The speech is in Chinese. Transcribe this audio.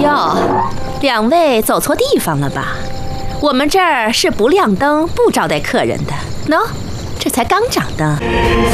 哟，两位走错地方了吧？我们这儿是不亮灯、不招待客人的。喏，这才刚长灯。